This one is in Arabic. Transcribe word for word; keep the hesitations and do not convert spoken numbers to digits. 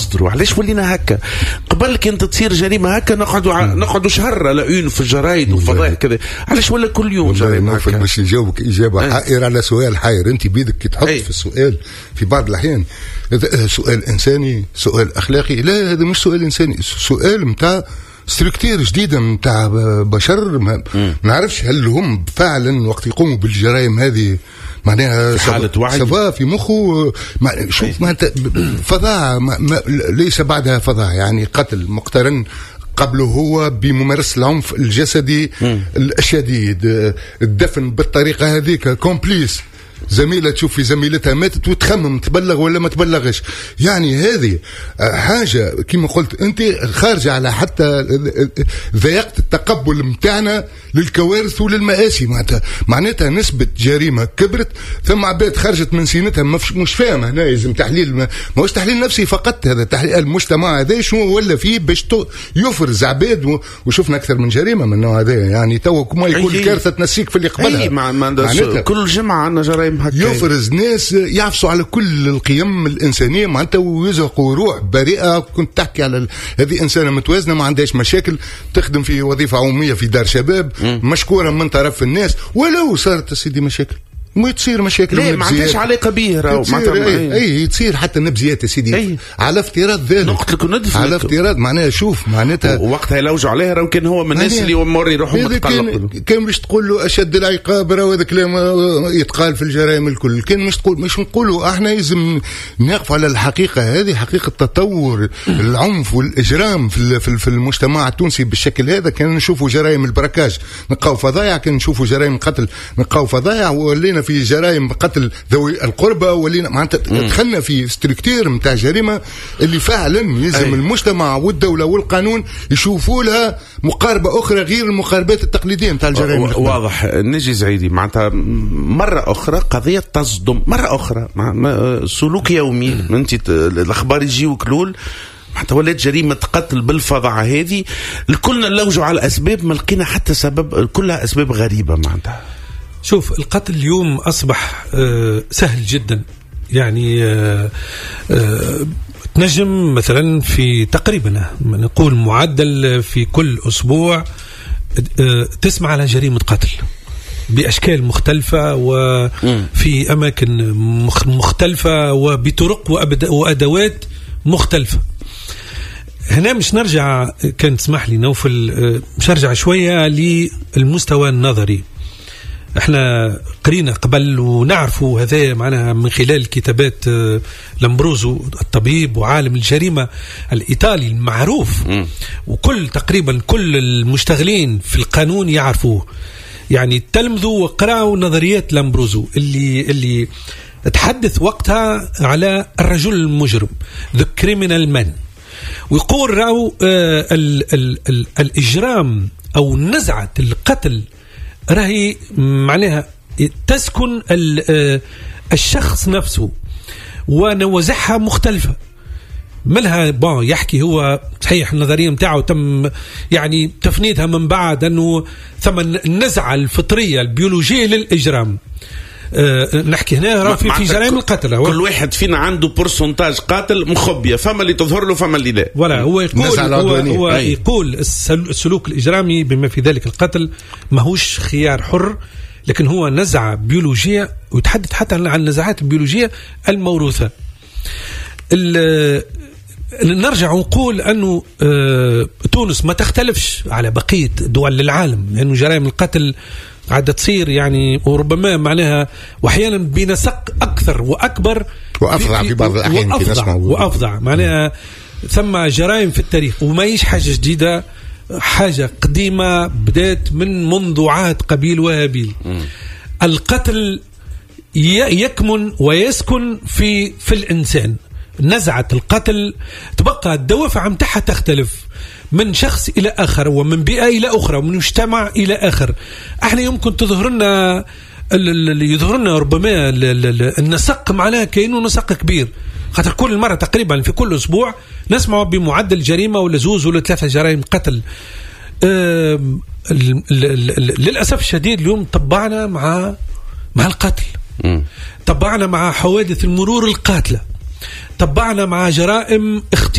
نصدروا. علاش ولينا هكا؟ قبل كانت تصير جريمه هكا نقعدوا ع... نقعدوا شهر على عيون في الجرايد وفضائح كذا. علاش ولا كل يوم جريمه هكا؟ باش نجاوبك اجابه أه. حائره على سؤال حائر. انت بيدك كي تحط أي. في السؤال في بعض الاحيان سؤال انساني، سؤال اخلاقي. لا، هذا مش سؤال انساني، سؤال متاع ستركتير جديده متاع بشر. ما نعرفش هل هم فعلا وقت يقوموا بالجرائم هذه معناها حالة وعي سوا في مخه. شوف ما فظاعة ما ما ليس بعدها فظاعة، يعني قتل مقترن قبله هو بممارسة العنف الجسدي الشديد، الدفن بالطريقة هذيك كومبليس، زميلة تشوف في زميلتها ماتت وتخمم تبلغ ولا ما تبلغش. يعني هذه حاجة كما قلت انت خارجة على حتى ذائقة التقبل متاعنا للكوارث وللمآسي. معناتها معناتها نسبة جريمة كبرت، ثم عباد خرجت من سينتها مش فاهم. هنا لازم تحليل، ما هوش تحليل نفسي فقط، هذا تحليل المجتمع هذا شنو ولا فيه باش يفرز عباد. وشفنا أكثر من جريمة من النوع هذا، يعني تو كما يكون الكارثة تنسيك في اللي قبلها. مع معناتها كل جمعة عندنا جرائم هكا. يفرز ناس يعفسوا على كل القيم الإنسانية معناتها ويزهقوا روح بريئة. كنت تحكي على هذه إنسانة متوازنة ما عندهاش مشاكل، تخدم في وظيفة عمومية في دار شباب، مشكورة من طرف الناس. ولو صارت سيدي مشاكل ما تصير مشاكل، لا ما عندهاش علاقه به. راهو اي, أي تصير حتى نبزيات سيدي أي. على افتراض ذلك نقتلك وندفنك على افتراض معناها شوف معناتها وقتها يلوجوا عليها. راهو كان هو من الناس اللي موري روحهم متقلقوا. كان, كان مش تقول له اشد العقاب، راهو هذا كلام يتقال في الجرائم الكل. كان مش تقول مش نقولوا احنا لازم نقف على الحقيقه هذه، حقيقه تطور العنف والاجرام في في المجتمع التونسي بالشكل هذا. كان نشوفوا جرائم البركاج نلقاو فظايع، كان نشوفوا جرائم قتل نلقاو فظايع، ولينا في جرائم قتل ذوي القربة، ولينا معناتها دخلنا في ستركتير متاع جريمة اللي فعلا يلزم أي. المجتمع والدولة والقانون يشوفوا لها مقاربة أخرى غير المقاربات التقليدية متاع الجرائم. واضح. نجي زعيدي معناتها مرة أخرى قضية تصدم، مرة أخرى سلوك يومي. أنت الأخبار يجيو كلول حتى ولات جريمة قتل بالفظاعة هذه. الكلنا نلوجوا على أسباب ما لقينا حتى سبب، كلها أسباب غريبة معناتها. شوف القتل اليوم أصبح سهل جدا، يعني تنجم مثلا في تقريبا نقول معدل في كل أسبوع تسمع على جريمة قتل بأشكال مختلفة وفي أماكن مختلفة وبطرق وأدوات مختلفة. هنا مش نرجع، كان تسمح لي نوفل مش نرجع شوية للمستوى النظري. احنا قرينا قبل ونعرفوا هذا معناها من خلال كتابات لامبروزو الطبيب وعالم الجريمة الإيطالي المعروف، م. وكل تقريبا كل المشتغلين في القانون يعرفوه. يعني تلمذوا وقرأوا نظريات لامبروزو اللي اللي تحدث وقتها على الرجل المجرم the criminal man، ويقول راهو آه ال ال ال الإجرام أو نزعة القتل راهي معناها تسكن الشخص نفسه ونوازعها مختلفة. ملها بون يحكي هو صحيح النظرية متاعه تم يعني تفنيدها من بعد أنه ثم النزعة الفطرية البيولوجية للإجرام. أه نحكي هنا راه في, في جرائم القتل كل واحد فينا عنده برسنتاج قاتل مخبيه، فما اللي تظهر له فما اللي لا. ولا هو يقول هو, هو يقول السلوك الإجرامي بما في ذلك القتل ماهوش خيار حر، لكن هو نزعة بيولوجية، ويتحدث حتى عن النزعات البيولوجية الموروثة. نرجع ونقول أنه تونس ما تختلفش على بقية دول العالم، لأنه جرائم القتل عادة تصير يعني وربما معناها وأحيانا بنسق أكثر وأكبر وأفظع في, في بعض الأحيان وأفظع, وأفظع معناها ثم جرائم في التاريخ وما يش حاجة جديدة، حاجة قديمة بدأت من منذ عهد قبيل وهابيل. القتل يكمن ويسكن في في الإنسان. نزعة القتل تبقى الدوافع متاعها تختلف من شخص إلى آخر ومن بيئة إلى أخرى ومن مجتمع إلى آخر. احنا يمكن تظهرنا اللي يظهرنا ربما النسق معناه كأنه نسق كبير، خاطر كل مرة تقريبا في كل أسبوع نسمع بمعدل جريمة ولا زوز ولا ثلاثة جرائم قتل. للأسف الشديد اليوم طبعنا مع مع القتل، طبعنا مع حوادث المرور القاتلة، طبعنا مع جرائم